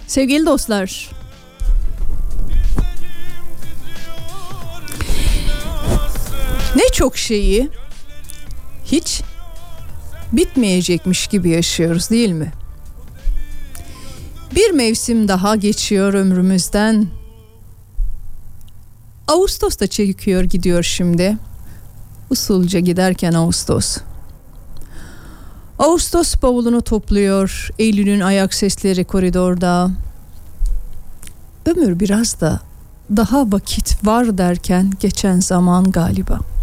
Sevgili dostlar, ne çok şeyi hiç bitmeyecekmiş gibi yaşıyoruz, değil mi? Bir mevsim daha geçiyor ömrümüzden. Ağustos da çekiyor gidiyor şimdi. Usulca giderken Ağustos. Ağustos bavulunu topluyor. Eylül'ün ayak sesleri koridorda. Ömür biraz da daha vakit var derken geçen zaman galiba.